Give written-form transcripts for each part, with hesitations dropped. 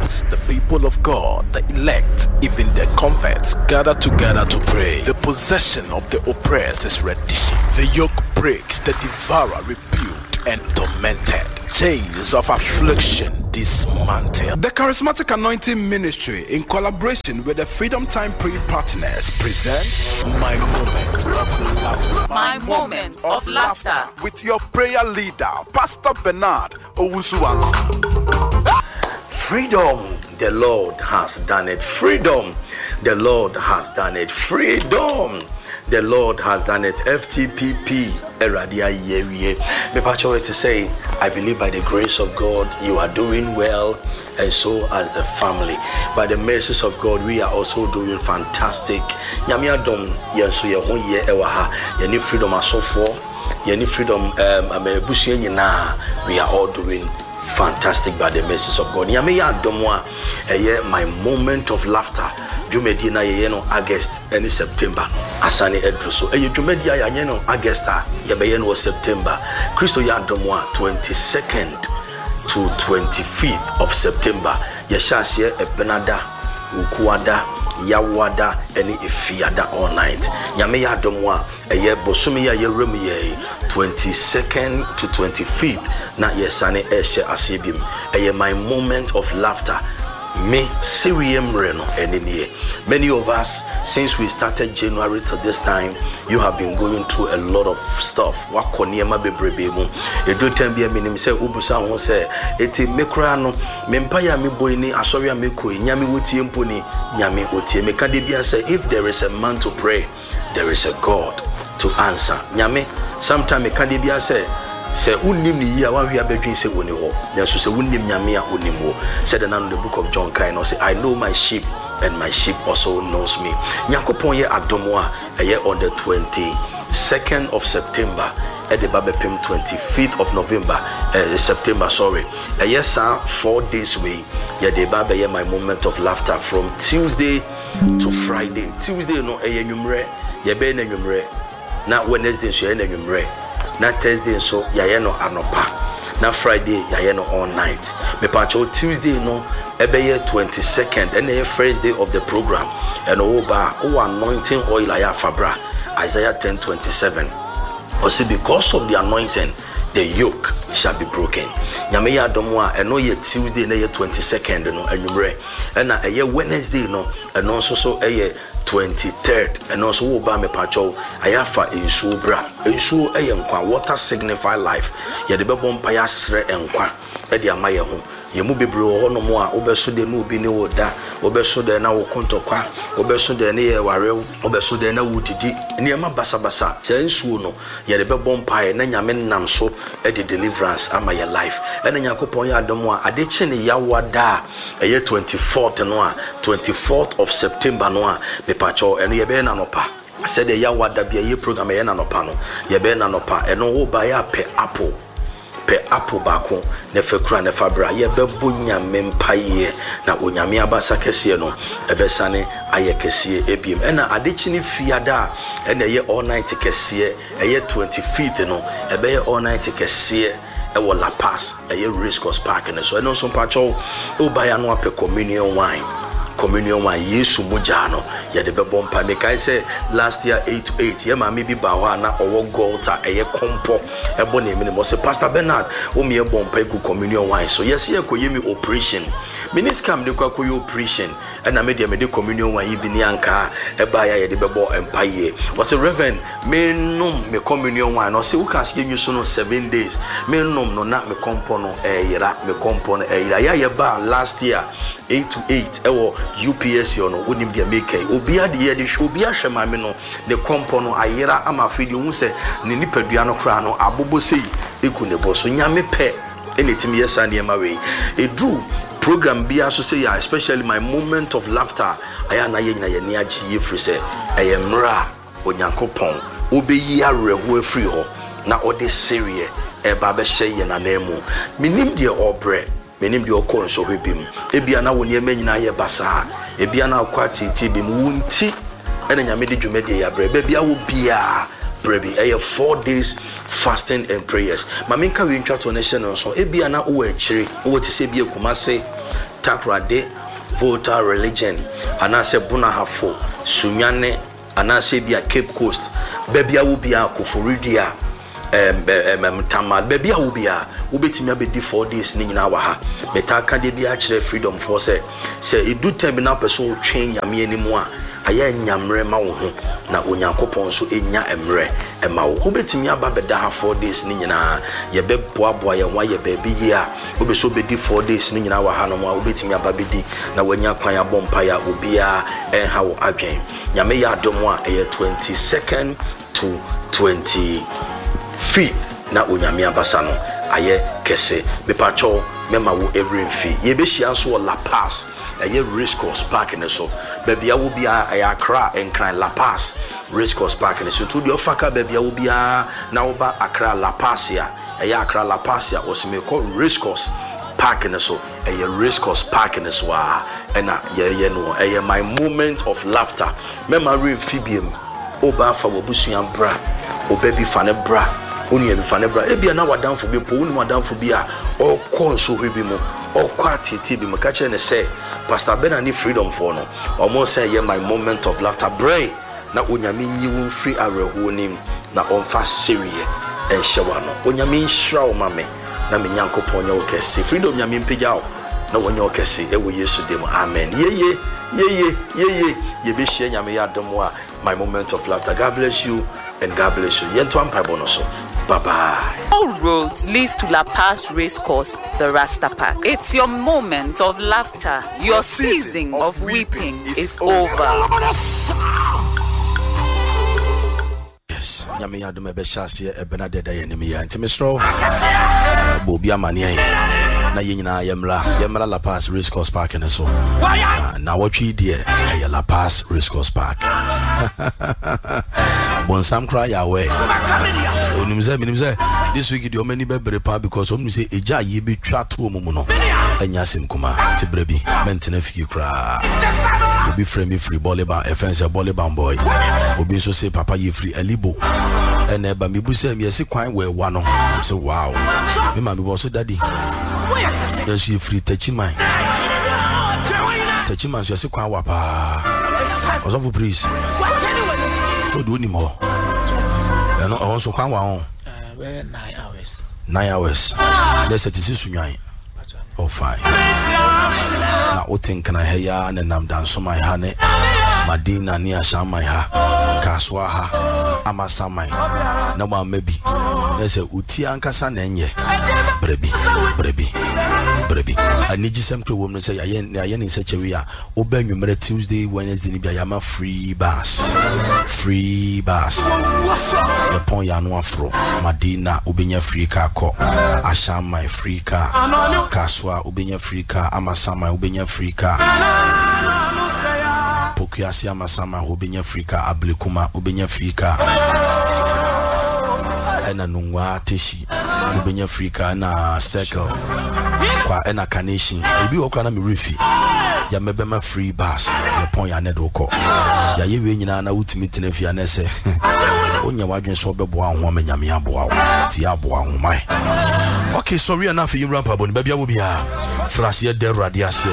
Christians, the people of God, the elect, even the converts gather together to pray. The possession of the oppressed is reddition. The yoke breaks, the devourer rebuked and tormented. Chains of affliction dismantled. The Charismatic Anointing Ministry, in collaboration with the Freedom Time Prayer Partners, present My Moment of Laughter. My Moment of Laughter. With your prayer leader, Pastor Bernard Owusu-Ansah. Freedom, the Lord has done it. Freedom, the Lord has done it. Freedom, the Lord has done it. FTPP, Eradia Yewie. Me pacho to say, I believe by the grace of God, you are doing well, and so as the family. By the mercies of God, we are also doing fantastic. Nyamia dom yenso ye ho ye ewa ha. Ye ni freedom asofo, ye ni freedom amebusu nyina. We are all doing fantastic by the mercies of God. Nyame ya domwa my moment of laughter. Jumedi na ye no August and September. Asani edruso. Jumedi ya no August ye be no September. Christo ya domwa 22nd to 25th of September. Ye shasye ebenada ukuada yawada any ifiada all night. Nyame ya domwa bosumi ya ye remu ye 22nd to 25th na yesane eshe asibim my moment of laughter. Me Sirium Reno and many of us, since we started January to this time, you have been going through a lot of stuff. Wakoniema bebrebemu. Edo tembia minim se ubusa won se eti mekra no mempaya me boyni asoria meko nyame wotie mponi nyame otie meka de bia say if there is a man to pray, there is a God to answer. Nyame sometime meka de bia say unim ni ya wan hia bedwin se woni ho nanso se unim nyame a onim ho said in the book of John kind say I know my sheep and my sheep also knows me. Yakopon ye adomo a on the 22nd of September at the Babepim 25th of November September sorry yes sir 4 days way ye the baba ye my moment of laughter from Tuesday to Friday. Tuesday no enwumre ye be na enwumre na Wednesday so ye na enwumre na Thursday so yaye no anopa na Friday yaye no all night. Me pacho Tuesday no ebeye 22nd and the first day of the program and anointing oil aya fabra Isaiah 10:27 or see because of the anointing the yoke shall be broken. Nyame ya domwa eno ye Tuesday na ye 22nd no anwumre na eye Wednesday no eno so 23rd and also oba me pacho ayafa ensuo bra ensuo eyenkwa water signify life ye de bebo mpa ya sre enkwa e de amaye ho ye mu bebre ho no mo a obeso de no obi ne woda obeso de na wo kontokwa obeso de ne ye ware obeso de na wudidi ne ma basa basa se ensuo no ye de bebo mpa ye na nyame nam so e de deliverance ama ye life e na yakopon ya adom a ade chi ne ya wada eye 24th no a 24th of September no a pacho eno ye be na nopa said ya wada bia ye program ye na nopa no ye be na nopa eno wo ba ya pe apple bako ne fekura ne fabra ye be bonya mempaye na onyame abasa kese no ebesane aye kese ebiem ena adechi ne fiada ena ye all night kese eye 25th no ebe ye all night kese ewo La Paz eye Race Course Park ne so eno so pacho o ba ya no ape communion wine Yesu mujano ya de bebo mpa me kai say last year 8 ye ma me bi ba ho na owo golta eye kompo ebo na emi mo say Pastor Bernard o me ebo mpa ku communion wine so yes ye koye mi operation miniscam de kwa koye operation na me de communion wine bi ni anka e ba ya ye de bebo mpa ye was a reverend me nom me communion wine no say who can see you so no 7 days me nom no na me kompo no yira me kompo no yira ya ye ba last year 8 to 8 ewo UPS no wonim dia make obi ade ye de obi ahwe mame no the kompo no ayera ama fidi hu se ne nipadua no kra no abobo sei eku ne bo so nyame pe enetim yesa ne ma we edu program bia so say especially my moment of laughter aya na ye nyina ye ne agi ye free say eyemra onyankopon obeyi areho afri ho na ode serie e ba be hye ye na nemu minim de obre menim de okon so hwebim ebia na woni emanyina ye basa ebia na akwati tibim wunti ena nyame de dwumede ya bre bia wo bia brebi 4 days fasting and prayers maminka we ntwa to nation so ebia na wo akire wo ti se bia kumase Takrade, Volta religion, Anase Bunahafo, Sunyane, Anase Bia Cape Coast, Bebia Ubia, Kufuridia, Tamal, Bebia Ubia, Ubetimia be 4 days in our ha, Betaka de Biachre Freedom Force, say it do terminal person change Yami anymore. Aya nyamre ma wo ho na onyankopon so enya emre ema wo obetimi aba beda ha 4 days ni nyina ye be boaboa ye wa ye ba bi ye a obeso bedi 4 days ni nyina wa ha no ma obetimi aba bedi na wanya kwan ya bompa ya obia enha wo adwen nyame ya adom a 22nd to 25th na onyame abasa no aye kese bepacho mema wo every fee ye be hia so La Paz aye Race Course Park ne so baby will be a Accra and cry La Paz Race Course Park ne so to the ofaka baby will be a now ba Accra La Paz ya aye Accra La Paz ya was me call Race Course Park ne so aye Race Course Park ne so and ye no aye my moment of laughter memory fibium oba fa wobusuan bra obabi fane bra oni ebi fane bra ebia na wadanfo bi po oni wadanfo bi a o konso hwebi mu o kwatiti bi makache ne say Pastor Benani Freedom for no almost say yeah my moment of laughter bray na onyame nyiwu free areho nim na onfa serie en hyewa no onyame nhira o mame na me nyankopon nya okese freedom nyame mpegya o na wonya okese e wo Yesu dem amen ye be share nyame ya dom a my moment of laughter. God bless you and God bless you yento ampa bonoso. Bye bye. All roads leads to La Paz Race Course, the Rasta Park. It's your moment of laughter. Your season of weeping is over. Yes, nyame ya dum ebe hyase e benadeda ye nim ya ntimistro bobi amane na yenyina yemra La Paz Race Course Park ne so na watwi die e La Paz Race Course Park bon sam cry away onimze this week the many bebre pa because omni say eja ye betwa to omumu no anya sem kuma tibrebi mentena fiki kra obi free volleyball offense volleyball boy obi so say papa ye free alibo ene ba mebu say me se kwan we wa no say wow me ma me bo so daddy yes you free tachiman so se kwan wa pa oso for please so do ni mo no also kwan wa on 9 hours let's say this sunyan oh fine na o think na heya na nam dan so my ha ne madina ni ashama ha kaswa ha amasamai na ma mebi let's say uti ankasa na enye brebi aniji semkwe wo no say ayen in such a way o ba nwumere Tuesday Wednesday ni bia ya ma free bus ya pon ya no afro madina obenya free car ko ashama free car kaswa obenya free car amasama obenya free car pokuasi amasama obenya free car ablekuma obenya free car ena nungwa teshi obenya free car na circle kwa ena carnation ebi okwa na me refi ya mebema free bus ya pon ya nedoko ya yewe nyina na utimi tenafia na se onya wadwen so beboa ho amanyame aboa ti aboa ho mai. Okay, sorry enough you ramp up on baby abobia frasie de radiase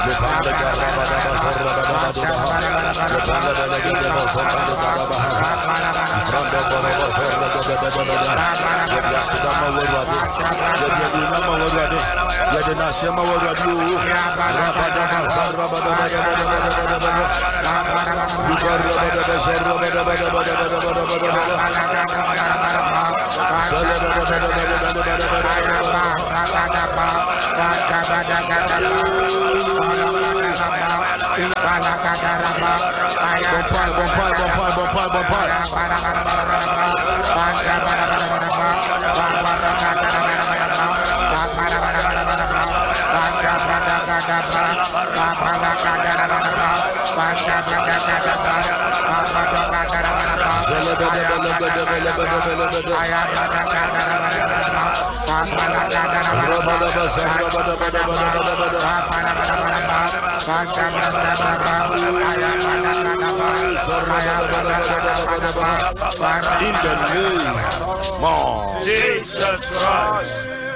In the name of Jesus Christ.